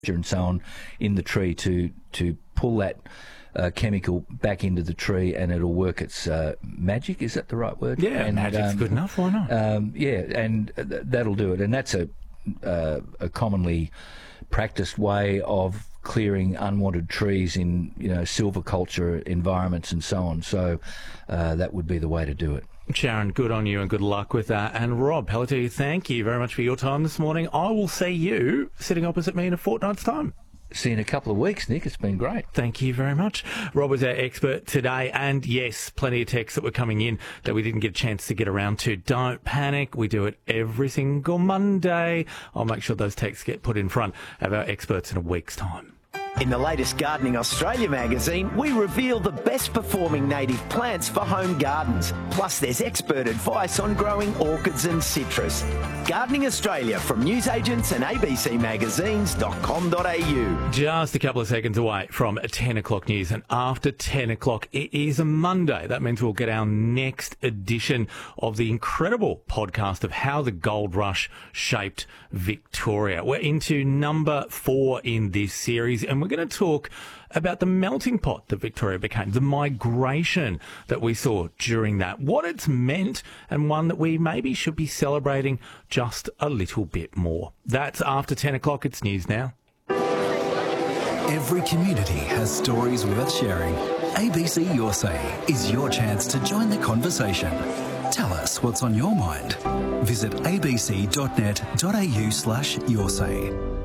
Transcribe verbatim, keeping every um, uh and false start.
and so on in the tree to to pull that uh, chemical back into the tree, and it'll work its uh, magic. Is that the right word? Yeah, and, magic's um, good enough. Why not? Um, yeah, and th- that'll do it. And that's a uh, a commonly practiced way of clearing unwanted trees in, you know, silviculture environments and so on. So uh, that would be the way to do it. Sharon, good on you and good luck with that. And Rob Pelletier, thank you very much for your time this morning. I will see you sitting opposite me in a fortnight's time. See you in a couple of weeks, Nick. It's been great. Thank you very much. Rob was our expert today. And yes, plenty of texts that were coming in that we didn't get a chance to get around to. Don't panic. We do it every single Monday. I'll make sure those texts get put in front of our experts in a week's time. In the latest Gardening Australia magazine, we reveal the best performing native plants for home gardens. Plus, there's expert advice on growing orchids and citrus. Gardening Australia from newsagents and a b c magazines dot com dot a u. Just a couple of seconds away from ten o'clock news, and after ten o'clock, it is a Monday. That means we'll get our next edition of the incredible podcast of how the gold rush shaped Victoria. We're into number four in this series, and we're going to talk about the melting pot that Victoria became, the migration that we saw during that, what it's meant, and one that we maybe should be celebrating just a little bit more. That's after ten o'clock. It's news now. Every community has stories worth sharing. A B C Your Say is your chance to join the conversation. Tell us what's on your mind. Visit a b c dot net dot a u slash your say.